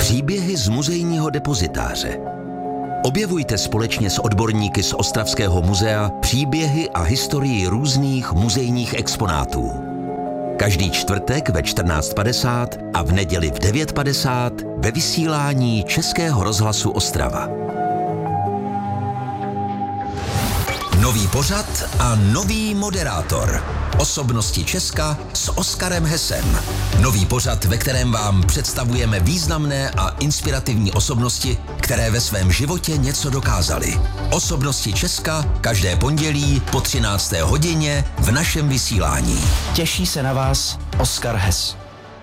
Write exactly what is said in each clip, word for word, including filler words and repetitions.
Příběhy z muzejního depozitáře. Objevujte společně s odborníky z Ostravského muzea příběhy a historii různých muzejních exponátů. Každý čtvrtek ve čtrnáct padesát a v neděli v devět padesát ve vysílání Českého rozhlasu Ostrava. Nový pořad a nový moderátor. Osobnosti Česka s Oskarem Hesem. Nový pořad, ve kterém vám představujeme významné a inspirativní osobnosti, které ve svém životě něco dokázaly. Osobnosti Česka každé pondělí po třinácté hodině v našem vysílání. Těší se na vás Oskar Hes.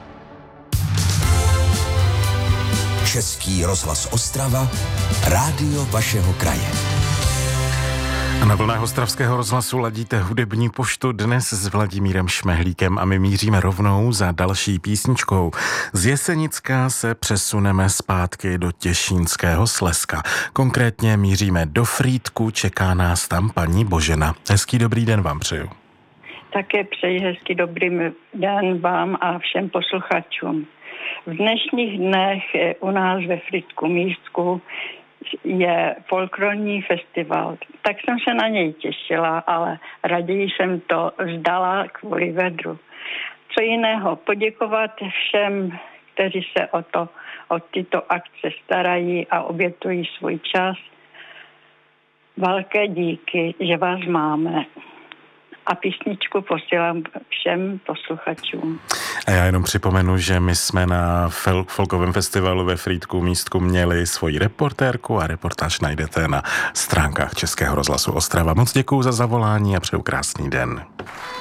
Český rozhlas Ostrava, rádio vašeho kraje. A na vlnách Ostravského rozhlasu ladíte hudební poštu dnes s Vladimírem Šmehlíkem a my míříme rovnou za další písničkou. Z Jesenicka se přesuneme zpátky do Těšínského Slezska. Konkrétně míříme do Frýdku, čeká nás tam paní Božena. Hezký dobrý den vám přeju. Také přeji hezký dobrý den vám a všem posluchačům. V dnešních dnech u nás ve Frýdku Místku je folklorní festival. Tak jsem se na něj těšila, ale raději jsem to vzdala kvůli vedru. Co jiného, poděkovat všem, kteří se o to, o tyto akce starají a obětují svůj čas. Velké díky, že vás máme. A písničku posílám všem posluchačům. A já jenom připomenu, že my jsme na folkovém festivalu ve Frýdku Místku měli svoji reportérku a reportáž najdete na stránkách Českého rozhlasu Ostrava. Moc děkuju za zavolání a přeju krásný den.